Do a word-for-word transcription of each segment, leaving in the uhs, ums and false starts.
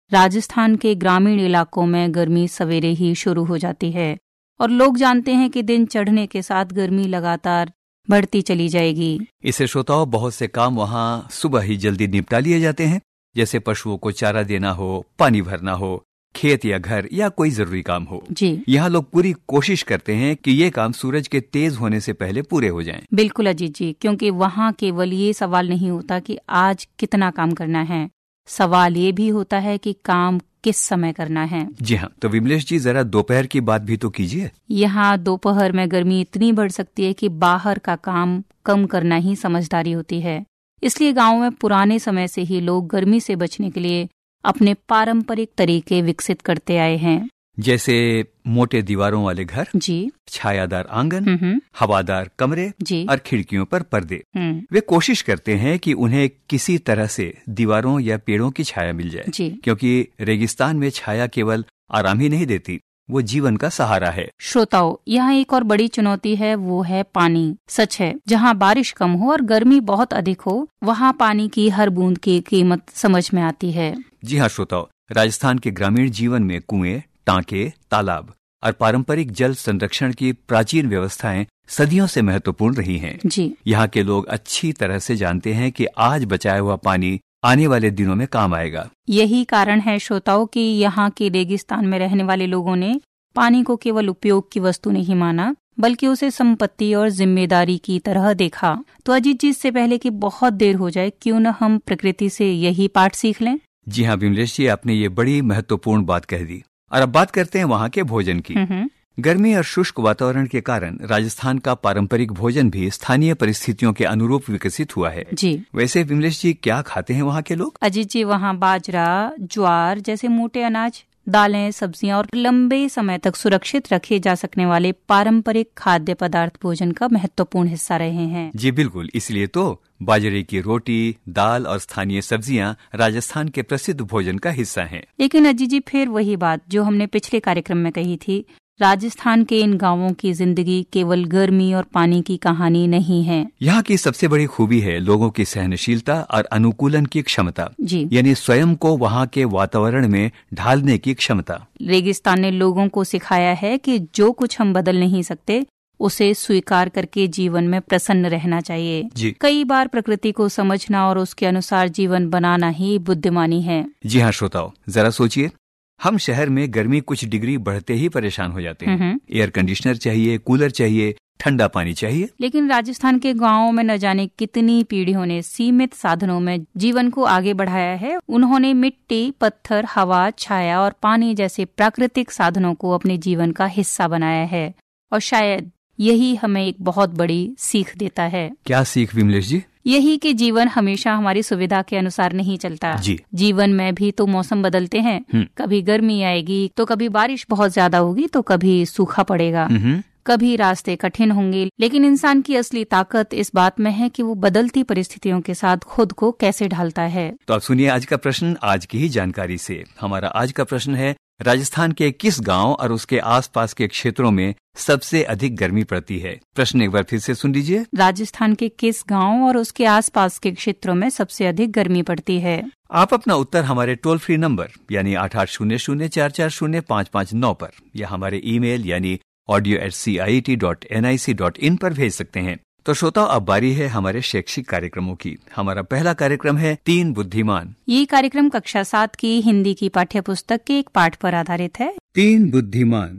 राजस्थान के ग्रामीण इलाकों में गर्मी सवेरे ही शुरू हो जाती है और लोग जानते हैं कि दिन चढ़ने के साथ गर्मी लगातार बढ़ती चली जाएगी। इसे श्रोताओं, बहुत से काम वहाँ सुबह ही जल्दी निपटा लिए जाते हैं, जैसे पशुओं को चारा देना हो, पानी भरना हो, खेत या घर या कोई जरूरी काम हो। जी, यहाँ लोग पूरी कोशिश करते हैं कि ये काम सूरज के तेज होने से पहले पूरे हो जाएं। बिल्कुल अजीत जी, क्योंकि वहाँ केवल ये सवाल नहीं होता कि आज कितना काम करना है, सवाल ये भी होता है कि काम किस समय करना है। जी हाँ, तो विमलेश जी, जरा दोपहर की बात भी तो कीजिए। यहाँ दोपहर में गर्मी इतनी बढ़ सकती है कि बाहर का काम कम करना ही समझदारी होती है। इसलिए गाँव में पुराने समय से ही लोग गर्मी से बचने के लिए अपने पारंपरिक तरीके विकसित करते आए हैं, जैसे मोटे दीवारों वाले घर, जी, छायादार आंगन, हवादार कमरे जी, और खिड़कियों पर पर्दे। वे कोशिश करते हैं कि उन्हें किसी तरह से दीवारों या पेड़ों की छाया मिल जाए, जी। क्योंकि रेगिस्तान में छाया केवल आराम ही नहीं देती, वो जीवन का सहारा है। श्रोताओं, यहाँ एक और बड़ी चुनौती है, वो है पानी। सच है, जहाँ बारिश कम हो और गर्मी बहुत अधिक हो, वहाँ पानी की हर बूंद की कीमत समझ में आती है। जी हाँ श्रोताओं, राजस्थान के ग्रामीण जीवन में कुएं, टांके, तालाब और पारंपरिक जल संरक्षण की प्राचीन व्यवस्थाएं सदियों से महत्वपूर्ण रही हैं। जी, यहाँ के लोग अच्छी तरह से जानते हैं कि आज बचाया हुआ पानी आने वाले दिनों में काम आएगा। यही कारण है श्रोताओं कि यहाँ के रेगिस्तान में रहने वाले लोगों ने पानी को केवल उपयोग की वस्तु नहीं माना, बल्कि उसे संपत्ति और जिम्मेदारी की तरह देखा। तो अजीत जी, इससे पहले कि बहुत देर हो जाए, क्यों न हम प्रकृति से यही पाठ सीख लें। जी हाँ विमलेश जी, आपने ये बड़ी महत्वपूर्ण बात कह दी। और अब बात करते हैं वहाँ के भोजन की। गर्मी और शुष्क वातावरण के कारण राजस्थान का पारंपरिक भोजन भी स्थानीय परिस्थितियों के अनुरूप विकसित हुआ है। जी, वैसे विमलेश जी, क्या खाते हैं वहाँ के लोग? अजीत जी, वहाँ बाजरा, ज्वार जैसे मोटे अनाज, दालें, सब्जियां और लंबे समय तक सुरक्षित रखे जा सकने वाले पारंपरिक खाद्य पदार्थ भोजन का महत्वपूर्ण हिस्सा रहे हैं। जी बिल्कुल, इसलिए तो बाजरे की रोटी, दाल और स्थानीय सब्जियां राजस्थान के प्रसिद्ध भोजन का हिस्सा हैं। लेकिन अजीत जी, फिर वही बात जो हमने पिछले कार्यक्रम में कही थी, राजस्थान के इन गांवों की जिंदगी केवल गर्मी और पानी की कहानी नहीं है। यहाँ की सबसे बड़ी खूबी है लोगों की सहनशीलता और अनुकूलन की क्षमता। जी, यानी स्वयं को वहाँ के वातावरण में ढालने की क्षमता। रेगिस्तान ने लोगों को सिखाया है कि जो कुछ हम बदल नहीं सकते, उसे स्वीकार करके जीवन में प्रसन्न रहना चाहिए। जी। कई बार प्रकृति को समझना और उसके अनुसार जीवन बनाना ही बुद्धिमानी है। जी हाँ श्रोताओं, जरा सोचिए, हम शहर में गर्मी कुछ डिग्री बढ़ते ही परेशान हो जाते हैं। एयर कंडीशनर चाहिए, कूलर चाहिए, ठंडा पानी चाहिए। लेकिन राजस्थान के गांवों में न जाने कितनी पीढ़ियों ने सीमित साधनों में जीवन को आगे बढ़ाया है। उन्होंने मिट्टी, पत्थर, हवा, छाया और पानी जैसे प्राकृतिक साधनों को अपने जीवन का हिस्सा बनाया है, और शायद यही हमें एक बहुत बड़ी सीख देता है। क्या सीख विमलेश जी? यही कि जीवन हमेशा हमारी सुविधा के अनुसार नहीं चलता। जी। जीवन में भी तो मौसम बदलते हैं। कभी गर्मी आएगी तो कभी बारिश बहुत ज्यादा होगी, तो कभी सूखा पड़ेगा, कभी रास्ते कठिन होंगे। लेकिन इंसान की असली ताकत इस बात में है कि वो बदलती परिस्थितियों के साथ खुद को कैसे ढालता है। तो अब सुनिए आज का प्रश्न आज की ही जानकारी से। हमारा आज का प्रश्न है, राजस्थान के किस गांव और उसके आसपास के क्षेत्रों में सबसे अधिक गर्मी पड़ती है? प्रश्न एक बार फिर से सुन लीजिए। राजस्थान के किस गांव और उसके आसपास के क्षेत्रों में सबसे अधिक गर्मी पड़ती है? आप अपना उत्तर हमारे टोल फ्री नंबर यानी आठ आठ शून्य शून्य चार चार शून्य पाँच पाँच नौ पर या हमारे ईमेल यानी audio eight C I T dot N I C dot in पर भेज सकते हैं। तो श्रोताओ, अब बारी है हमारे शैक्षिक कार्यक्रमों की। हमारा पहला कार्यक्रम है तीन बुद्धिमान। ये कार्यक्रम कक्षा सात की हिंदी की पाठ्य पुस्तक के एक पाठ पर आधारित है। तीन बुद्धिमान।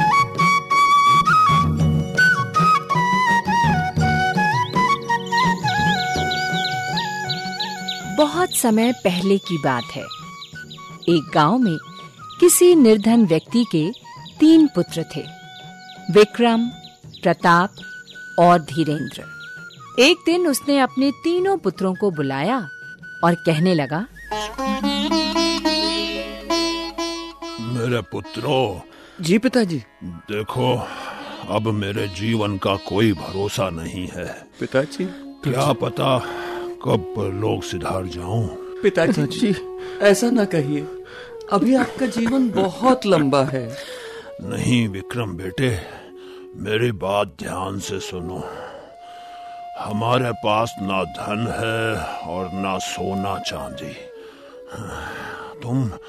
बहुत समय पहले की बात है। एक गांव में किसी निर्धन व्यक्ति के तीन पुत्र थे, विक्रम, प्रताप और धीरेन्द्र। एक दिन उसने अपने तीनों पुत्रों को बुलाया और कहने लगा, मेरे पुत्रों। जी पिताजी। देखो, अब मेरे जीवन का कोई भरोसा नहीं है। पिताजी। क्या पता कब लोग सिधार जाऊं। पिताजी जी, ऐसा ना कहिए, अभी आपका जीवन बहुत लंबा है। नहीं विक्रम बेटे, मेरी बात ध्यान से सुनो। हमारे पास ना धन है और ना सोना चांदी। तुम